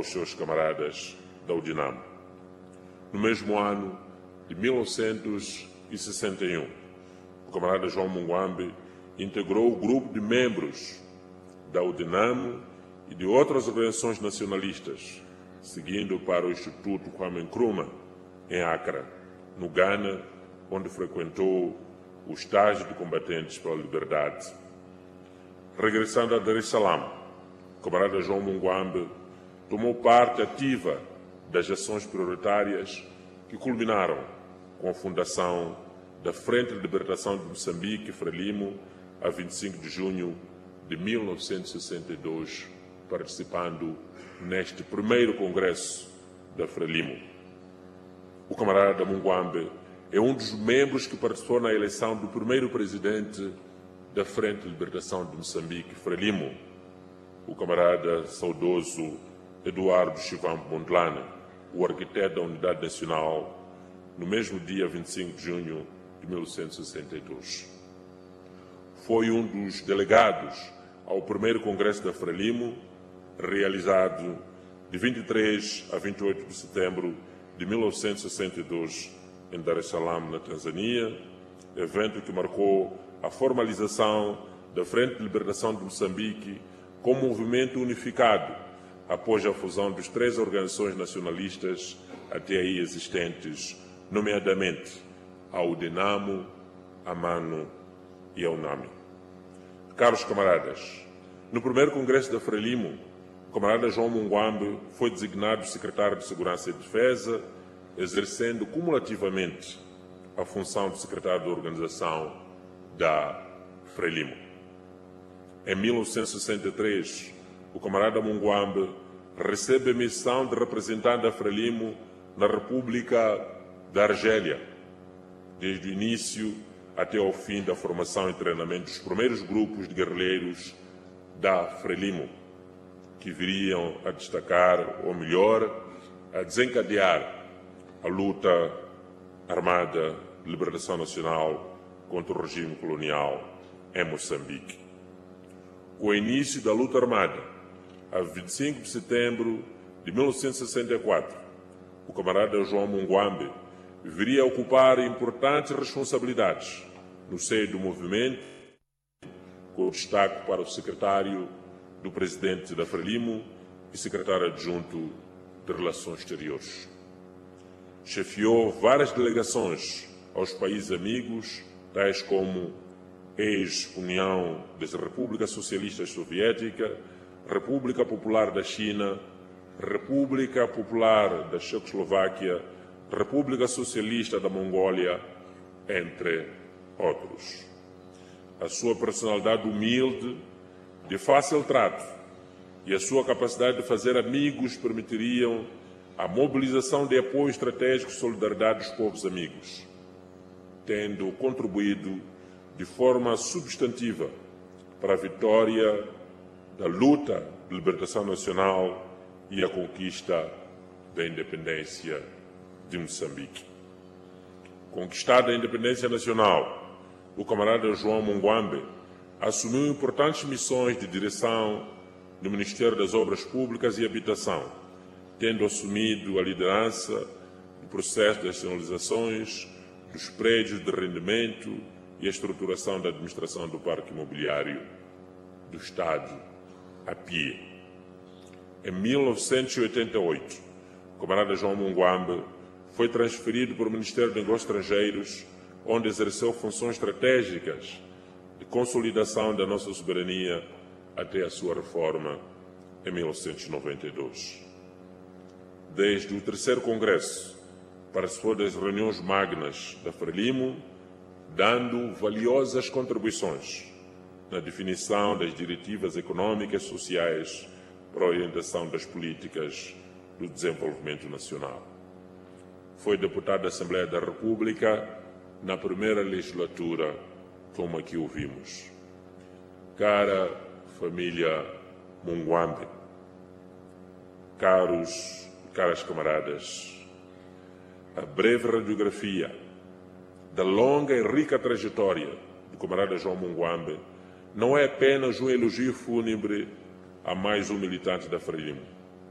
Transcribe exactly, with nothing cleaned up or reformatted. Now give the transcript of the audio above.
aos seus camaradas da UDINAM. No mesmo ano de mil novecentos e sessenta e um, o camarada João Munguambe integrou o grupo de membros da UDINAM e de outras organizações nacionalistas, seguindo para o Instituto Kwame Nkrumah, em Accra, no Ghana, onde frequentou o estágio de combatentes pela liberdade. Regressando a Dar es Salaam, o camarada João Munguambe tomou parte ativa das ações prioritárias que culminaram com a fundação da Frente de Libertação de Moçambique, Frelimo, a vinte e cinco de junho de mil novecentos e sessenta e dois, participando neste primeiro congresso da Frelimo. O camarada Munguambe é um dos membros que participou na eleição do primeiro presidente da Frente de Libertação de Moçambique, Frelimo, o camarada saudoso Eduardo Chivambo Mondlane, o arquiteto da Unidade Nacional, no mesmo dia vinte e cinco de junho de mil novecentos e sessenta e dois. Foi um dos delegados ao primeiro Congresso da Frelimo, realizado de vinte e três a vinte e oito de setembro de mil novecentos e sessenta e dois em Dar es Salaam, na Tanzânia, evento que marcou a formalização da Frente de Libertação de Moçambique como movimento unificado após a fusão dos três organizações nacionalistas até aí existentes, nomeadamente a UDINAM, a MANU e a UNAMI. Caros camaradas, no primeiro Congresso da Frelimo, o camarada João Munguambe foi designado secretário de Segurança e Defesa, exercendo cumulativamente a função de secretário de organização da Frelimo. Em mil novecentos e sessenta e três, o camarada Munguambe recebe a missão de representante da Frelimo na República da Argélia, desde o início até ao fim da formação e treinamento dos primeiros grupos de guerrilheiros da Frelimo, que viriam a destacar, ou melhor, a desencadear a luta armada de libertação nacional contra o regime colonial em Moçambique. Com o início da luta armada, a vinte e cinco de setembro de mil novecentos e sessenta e quatro, o camarada João Munguambe viria a ocupar importantes responsabilidades no seio do movimento, com destaque para o secretário do presidente da Frelimo e secretário adjunto de Relações Exteriores. Chefiou várias delegações aos países amigos, tais como ex-União das Repúblicas Socialistas Soviética, República Popular da China, República Popular da Checoslováquia, República Socialista da Mongólia, entre outros. A sua personalidade humilde, de fácil trato, e a sua capacidade de fazer amigos permitiriam a mobilização de apoio estratégico e solidariedade dos povos amigos, tendo contribuído de forma substantiva para a vitória da luta de libertação nacional e a conquista da independência de Moçambique. Conquistada a independência nacional, o camarada João Munguambe assumiu importantes missões de direção no Ministério das Obras Públicas e Habitação, tendo assumido a liderança do processo de nacionalizações dos prédios de rendimento e a estruturação da administração do parque imobiliário do Estado, a P I E. Em mil novecentos e oitenta e oito, o camarada João Munguambe foi transferido para o Ministério dos Negócios Estrangeiros, onde exerceu funções estratégicas de consolidação da nossa soberania até a sua reforma em mil novecentos e noventa e dois. Desde o terceiro Congresso, participou das reuniões magnas da Frelimo, dando valiosas contribuições na definição das diretivas econômicas e sociais para a orientação das políticas do desenvolvimento nacional. Foi deputado da Assembleia da República na primeira legislatura, como aqui ouvimos. Cara família Munguambe, caros e caras camaradas, a breve radiografia da longa e rica trajetória do camarada João Munguambe não é apenas um elogio fúnebre a mais um militante da Frelimo.